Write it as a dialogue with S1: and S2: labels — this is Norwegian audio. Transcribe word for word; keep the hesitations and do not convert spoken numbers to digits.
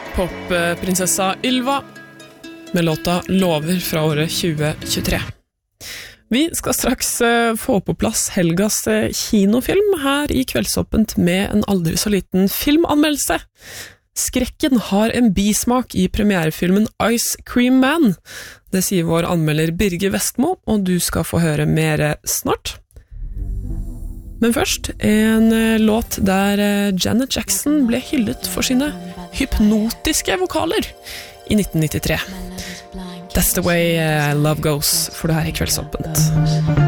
S1: Popprinsessa Ylva med låta Lover fra året tjue tjuetre. Vi skal straks få på plass helgas kinofilm her i Kveldsåpent med en aldri så liten filmanmeldelse. Skrekken har en bismak i premierefilmen Ice Cream Man. Det sier vår anmelder Birger Vestmo, og du skal få høre mer snart. Men først, en låt der Janet Jackson ble hyllet for sine hypnotiske vokaler i nitten nittitre. That's the way love goes, for det her i Kveldsåpent.